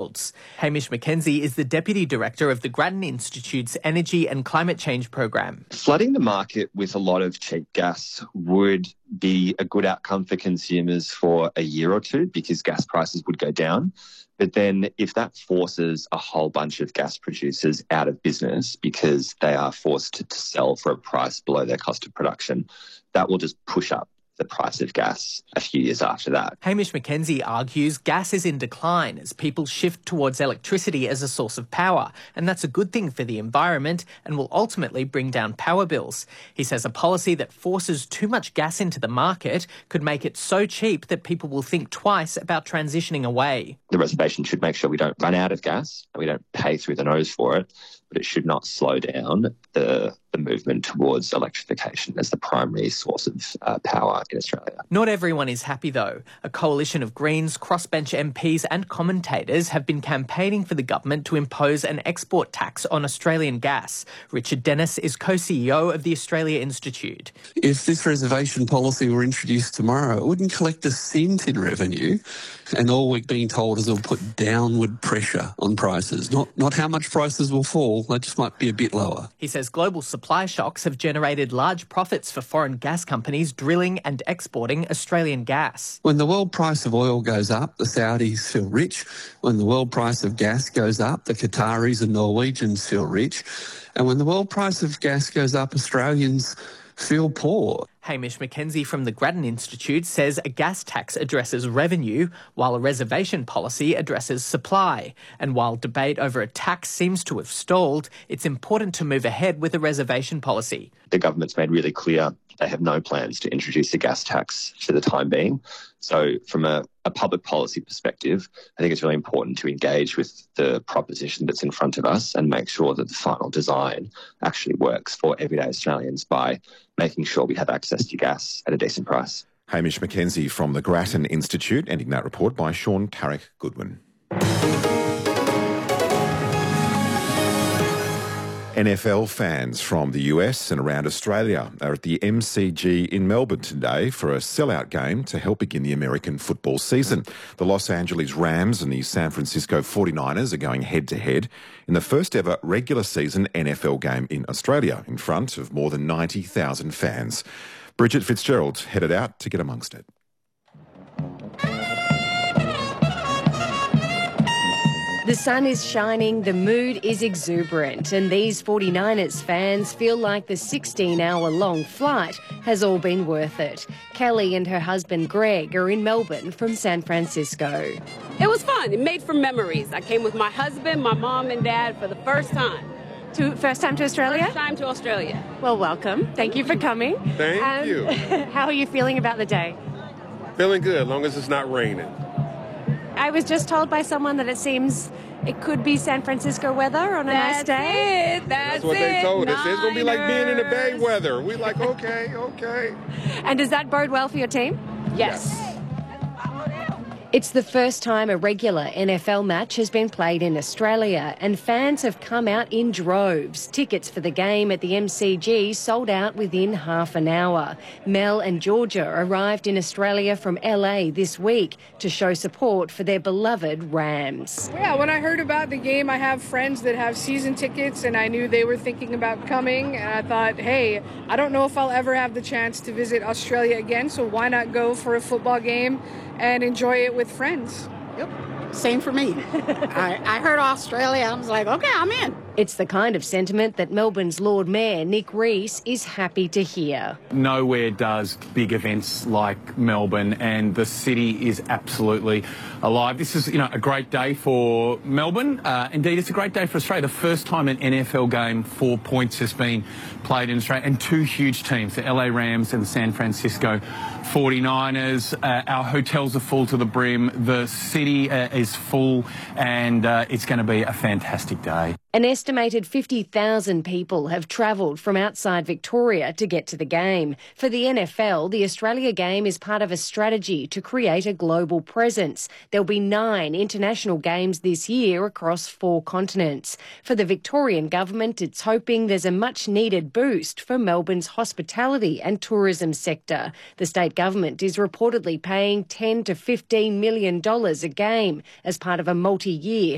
households. Hamish McKenzie is the Deputy Director of the Grattan Institute's Energy and Climate Change Program. Flooding the market with a lot of cheap gas would be a good outcome for consumers for a year or two because gas prices would go down. But then if that forces a whole bunch of gas producers out of business because they are forced to sell for a price below their cost of production, that will just push up the price of gas a few years after that. Hamish McKenzie argues gas is in decline as people shift towards electricity as a source of power, and that's a good thing for the environment and will ultimately bring down power bills. He says a policy that forces too much gas into the market could make it so cheap that people will think twice about transitioning away. The reservation should make sure we don't run out of gas and we don't pay through the nose for it, but it should not slow down the movement towards electrification as the primary source of power in Australia. Not everyone is happy, though. A coalition of Greens, crossbench MPs and commentators have been campaigning for the government to impose an export tax on Australian gas. Richard Dennis is co-CEO of the Australia Institute. If this reservation policy were introduced tomorrow, it wouldn't collect a cent in revenue, and all we're being told is it'll put downward pressure on prices. Not how much prices will fall, they just might be a bit lower. He says global supply shocks have generated large profits for foreign gas companies drilling and exporting Australian gas. When the world price of oil goes up, the Saudis feel rich. When the world price of gas goes up, the Qataris and Norwegians feel rich. And when the world price of gas goes up, Australians feel poor. Hamish McKenzie from the Grattan Institute says a gas tax addresses revenue, while a reservation policy addresses supply. And while debate over a tax seems to have stalled, it's important to move ahead with a reservation policy. The government's made really clear they have no plans to introduce a gas tax for the time being. So from a public policy perspective, I think it's really important to engage with the proposition that's in front of us and make sure that the final design actually works for everyday Australians by making sure we have access to gas at a decent price. Hamish McKenzie from the Grattan Institute, ending that report by Sean Carrick-Goodwin. NFL fans from the US and around Australia are at the MCG in Melbourne today for a sellout game to help begin the American football season. The Los Angeles Rams and the San Francisco 49ers are going head-to-head in the first ever regular season NFL game in Australia in front of more than 90,000 fans. Bridget Fitzgerald headed out to get amongst it. The sun is shining, the mood is exuberant, and these 49ers fans feel like the 16-hour-long flight has all been worth it. Kelly and her husband Greg are in Melbourne from San Francisco. It was fun. It made for memories. I came with my husband, my mom and dad for the first time. First time to Australia? First time to Australia. Well, welcome. Thank you for coming. Thank you. How are you feeling about the day? Feeling good, as long as it's not raining. I was just told by someone that it seems it could be San Francisco weather on a nice day. That's what they told us. It's going to be like being in the Bay Niners. weather. We're like, okay. And does that bode well for your team? Yes. It's the first time a regular NFL match has been played in Australia, and fans have come out in droves. Tickets for the game at the MCG sold out within half an hour. Mel and Georgia arrived in Australia from LA this week to show support for their beloved Rams. Yeah, when I heard about the game, I have friends that have season tickets, and I knew they were thinking about coming, and I thought, hey, I don't know if I'll ever have the chance to visit Australia again, so why not go for a football game and enjoy it with friends? Yep, same for me. I heard Australia, I was like, okay, I'm in. It's the kind of sentiment that Melbourne's Lord Mayor Nick Rees is happy to hear. Nowhere does big events like Melbourne, and the city is absolutely alive. This is, a great day for Melbourne. Indeed, it's a great day for Australia. The first time an NFL game 4 points has been played in Australia, and two huge teams, the LA Rams and the San Francisco 49ers. Our hotels are full to the brim. The city is full, and it's going to be a fantastic day. An estimated 50,000 people have travelled from outside Victoria to get to the game. For the NFL, the Australia game is part of a strategy to create a global presence. There'll be 9 international games this year across 4 continents. For the Victorian government, it's hoping there's a much-needed boost for Melbourne's hospitality and tourism sector. The state government is reportedly paying $10 to $15 million a game as part of a multi-year